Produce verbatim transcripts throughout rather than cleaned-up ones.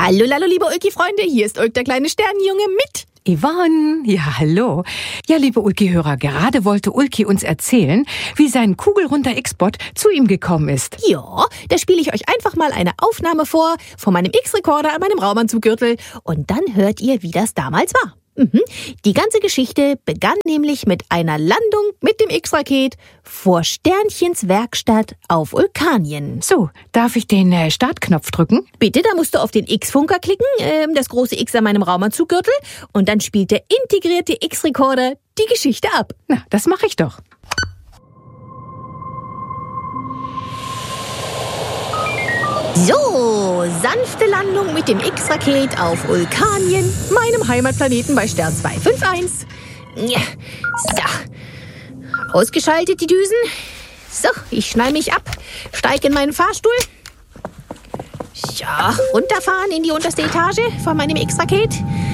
Hallo, hallo, liebe Ulki-Freunde, hier ist Ulk, der kleine Sternenjunge mit Yvonne, ja hallo. Ja, liebe Ulki-Hörer, gerade wollte Ulki uns erzählen, wie sein kugelrunder X-Bot zu ihm gekommen ist. Ja, da spiele ich euch einfach mal eine Aufnahme vor von meinem X-Rekorder an meinem Raumanzuggürtel und dann hört ihr, wie das damals war. Mhm. Die ganze Geschichte begann nämlich mit einer Landung mit dem X-Raket vor Sternchens Werkstatt auf Ulkanien. So, darf ich den äh, Startknopf drücken? Bitte, da musst du auf den X-Funker klicken, äh, das große X an meinem Raumanzuggürtel, und dann spielt der integrierte X-Rekorder die Geschichte ab. Na, das mache ich doch. So, sanfte Landung mit dem X-Raket auf Ulkanien, meinem Heimatplaneten bei Stern zwei fünf eins. Ja, so, ausgeschaltet die Düsen. So, ich schnall mich ab, steig in meinen Fahrstuhl. Ja, runterfahren in die unterste Etage von meinem X-Raket.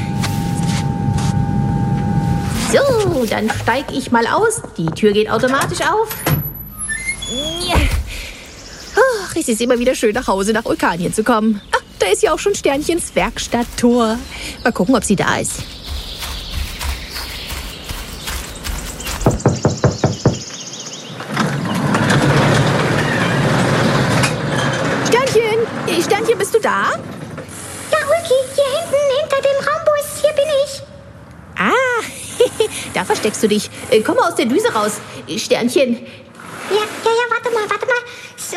So, dann steig ich mal aus. Die Tür geht automatisch auf. Ja. Ach, es ist immer wieder schön, nach Hause nach Ulkanien zu kommen. Ach, da ist ja auch schon Sternchens Werkstatttor. Mal gucken, ob sie da ist. Sternchen, Sternchen, bist du da? Ja, Ulki, hier hinten, hinter dem Raumbus. Hier bin ich. Ah, da versteckst du dich. Komm mal aus der Düse raus, Sternchen. Ja, ja, ja, warte mal, warte mal. So.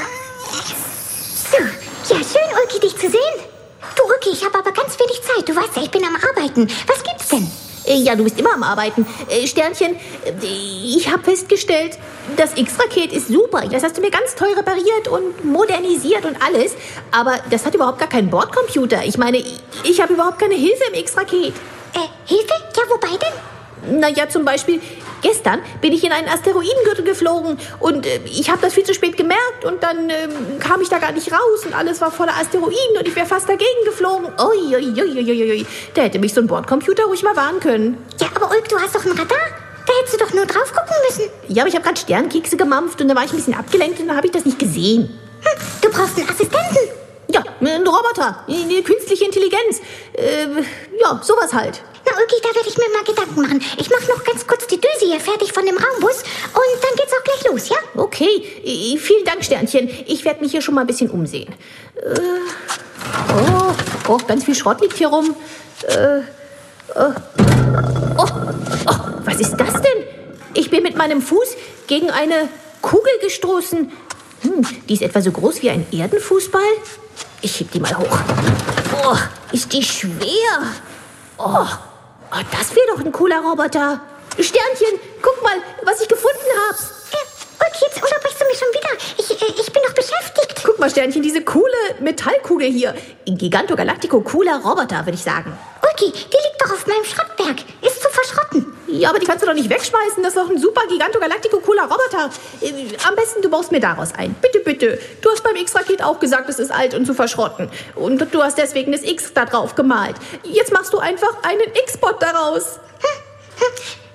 So. Ja, schön, Ulki, dich zu sehen. Du, Ulki, ich habe aber ganz wenig Zeit. Du weißt ja, ich bin am Arbeiten. Was gibt's denn? Ja, du bist immer am Arbeiten. Sternchen, ich habe festgestellt, das X-Raket ist super. Das hast du mir ganz toll repariert und modernisiert und alles. Aber das hat überhaupt gar keinen Bordcomputer. Ich meine, ich habe überhaupt keine Hilfe im X-Raket. Äh, Hilfe? Ja, wobei denn? Na ja, zum Beispiel, gestern bin ich in einen Asteroidengürtel geflogen und äh, ich habe das viel zu spät gemerkt und dann äh, kam ich da gar nicht raus und alles war voller Asteroiden und ich wäre fast dagegen geflogen. Ui, ui, ui, ui, ui. Da hätte mich so ein Bordcomputer ruhig mal warnen können. Ja, aber Ulk, du hast doch ein Radar. Da hättest du doch nur drauf gucken müssen. Ja, aber ich habe gerade Sternkekse gemampft und da war ich ein bisschen abgelenkt und dann habe ich das nicht gesehen. Hm, du brauchst einen Assistenten. Ja, ein Roboter, eine künstliche Intelligenz. Äh, ja, sowas halt. Na, Ulki, da werde ich mir mal Gedanken machen. Ich mache noch ganz kurz die Düse hier fertig von dem Raumbus und dann geht's auch gleich los, ja? Okay, vielen Dank, Sternchen. Ich werde mich hier schon mal ein bisschen umsehen. Äh, oh, oh, ganz viel Schrott liegt hier rum. Äh, oh, oh, oh, was ist das denn? Ich bin mit meinem Fuß gegen eine Kugel gestoßen. Hm, die ist etwa so groß wie ein Erdenfußball. Ich heb die mal hoch. Oh, ist die schwer. Oh, oh, das wäre doch ein cooler Roboter. Sternchen, guck mal, was ich gefunden habe. Äh, Ulki, jetzt unterbrichst du mich schon wieder. Ich, äh, ich bin doch beschäftigt. Guck mal, Sternchen, diese coole Metallkugel hier. Giganto Galactico, cooler Roboter, würde ich sagen. Ulki, die liegt doch auf meinem Schrottberg. Ist zu verschrotten. Ja, aber die kannst du doch nicht wegschmeißen. Das ist doch ein super Giganto Galactico, cooler Roboter. Am besten, du baust mir daraus ein. Bitte, bitte. Du hast beim X-Raket auch gesagt, es ist alt und zu verschrotten. Und du hast deswegen das X da drauf gemalt. Jetzt machst du einfach einen X-Bot daraus. Hm, hm.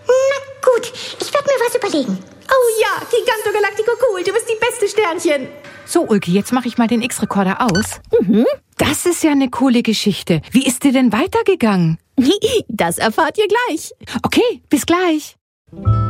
Na gut, ich werde mir was überlegen. Oh ja, Giganto Galactico, cool. Du bist die beste, Sternchen. So, Ulki, jetzt mache ich mal den X-Rekorder aus. Mhm. Das ist ja eine coole Geschichte. Wie ist dir denn weitergegangen? Das erfahrt ihr gleich. Okay, bis gleich.